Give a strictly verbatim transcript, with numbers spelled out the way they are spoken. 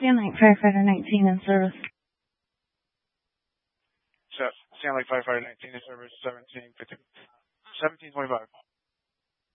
Sand Lake Firefighter nineteen in service. So, Sand Lake Firefighter nineteen in service, seventeen fifty, seventeen twenty-five.